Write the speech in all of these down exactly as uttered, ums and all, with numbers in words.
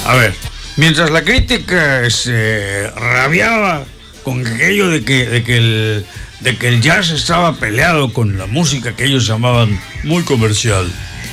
A ver, mientras la crítica se rabiaba con aquello de que, de que el de que el jazz estaba peleado con la música que ellos llamaban muy comercial,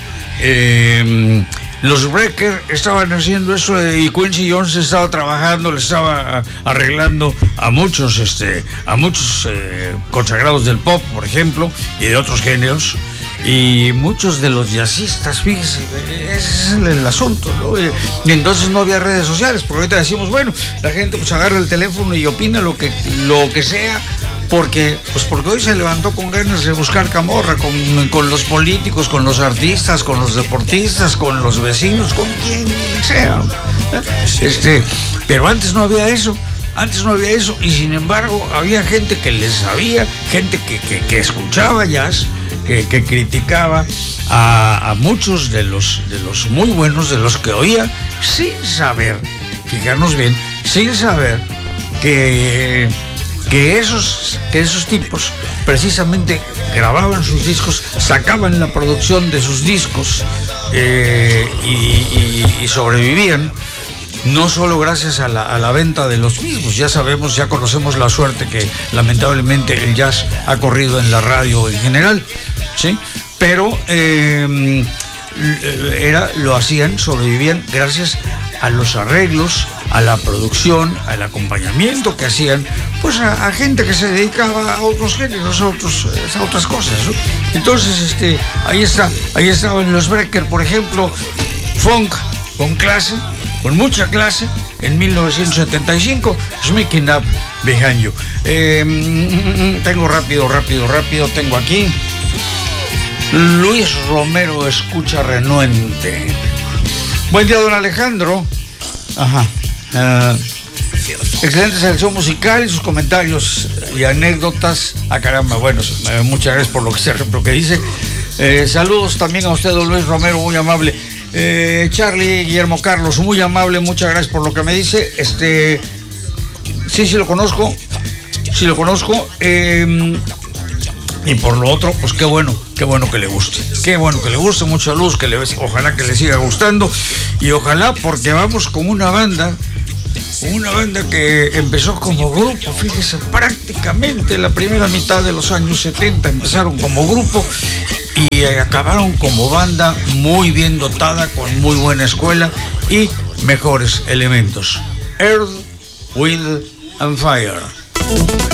eh, los Breakers estaban haciendo eso y Quincy Jones estaba trabajando, le estaba arreglando a muchos, este, a muchos eh, consagrados del pop, por ejemplo, y de otros géneros. Y muchos de los jazzistas, fíjese, ese es el, el asunto, ¿no? Y entonces no había redes sociales, porque ahorita decimos, bueno, la gente pues agarra el teléfono y opina lo que, lo que sea, porque, pues porque hoy se levantó con ganas de buscar camorra, con, con los políticos, con los artistas, con los deportistas, con los vecinos, con quien sea. Este, pero antes no había eso. Antes no había eso, y sin embargo había gente que le sabía, gente que, que, que escuchaba jazz, que, que criticaba a, a muchos de los, de los muy buenos, de los que oía, sin saber, fijarnos bien, sin saber que, que, esos, que esos tipos precisamente grababan sus discos, sacaban la producción de sus discos eh, y, y, y sobrevivían. No solo gracias a la, a la venta de los mismos, ya sabemos, ya conocemos la suerte que lamentablemente el jazz ha corrido en la radio en general, ¿sí? Pero eh, era, lo hacían, sobrevivían gracias a los arreglos, a la producción, al acompañamiento que hacían, pues a, a gente que se dedicaba a otros géneros, a, otros, a otras cosas, ¿no? Entonces, este, ahí está, ahí estaban los Breakers, por ejemplo, funk con clase, con mucha clase, en mil novecientos setenta y cinco, Sneaking Up Behind You. Eh, tengo rápido, rápido, rápido, tengo aquí Luis Romero escucha renuente. Buen día, don Alejandro. Ajá. Uh, excelente selección musical y sus comentarios y anécdotas. Ah, caramba, bueno, muchas gracias por lo que, se, lo que dice. Eh, saludos también a usted, don Luis Romero, muy amable. Eh, Charlie Guillermo Carlos, muy amable, muchas gracias por lo que me dice. Este, sí, sí lo conozco, sí lo conozco. Eh, y por lo otro, pues qué bueno, qué bueno que le guste, qué bueno que le guste, mucha luz, que le, ojalá que le siga gustando y ojalá, porque vamos con una banda, una banda que empezó como grupo, fíjese, prácticamente la primera mitad de los años setenta empezaron como grupo y acabaron como banda muy bien dotada, con muy buena escuela y mejores elementos. Earth, Wind and Fire.